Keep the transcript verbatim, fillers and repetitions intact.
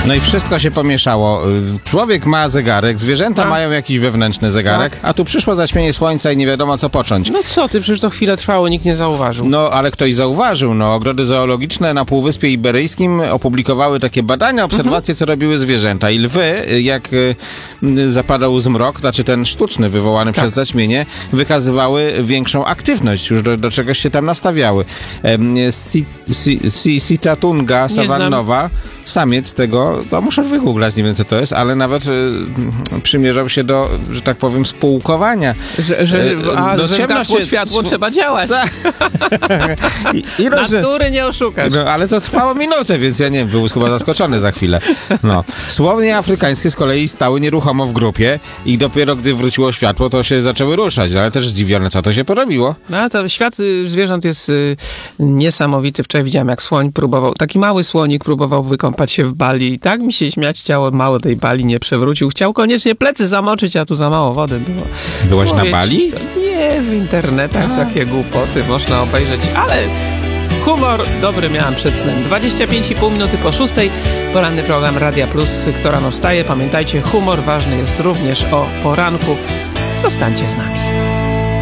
No i wszystko się pomieszało. Człowiek ma zegarek, zwierzęta A. mają jakiś wewnętrzny zegarek, Tak. a tu przyszło zaćmienie słońca i nie wiadomo co począć. No co ty, przecież to chwilę trwało, nikt nie zauważył. No, ale ktoś zauważył, no, ogrody zoologiczne na Półwyspie Iberyjskim opublikowały takie badania, obserwacje, co robiły zwierzęta. I lwy, jak y, y, zapadał zmrok, znaczy ten sztuczny wywołany Tak. przez zaćmienie, wykazywały większą aktywność, już do, do czegoś się tam nastawiały. Em, si, si, si, Sitatunga savannowa, samiec tego, to muszę wygooglać, nie wiem co to jest, ale nawet y, przymierzał się do, że tak powiem, spółkowania. Że, że, a, no, że ciemno zgasło się- światło, sw- trzeba działać. I, i różne- Natury nie oszukasz. No, ale to trwało minutę, więc ja nie wiem, był chyba zaskoczony za chwilę. No. Słonie afrykańskie z kolei stały nieruchomo w grupie i dopiero gdy wróciło światło, to się zaczęły ruszać, ale też zdziwione, co to się porobiło. No to świat y, zwierząt jest y, niesamowity. Wczoraj widziałem, jak słoń próbował, taki mały słonik próbował wykąpać się w bali i tak mi się śmiać chciało, mało tej bali nie przewrócił. Chciał koniecznie plecy zamoczyć, a tu za mało wody było. Byłaś na Mówię ci, Bali? co- Nie, w internetach takie głupoty można obejrzeć, ale humor dobry miałem przed snem. dwadzieścia pięć i pół minuty po szóstej, poranny program Radia Plus, kto rano wstaje. Pamiętajcie, humor ważny jest również o poranku. Zostańcie z nami.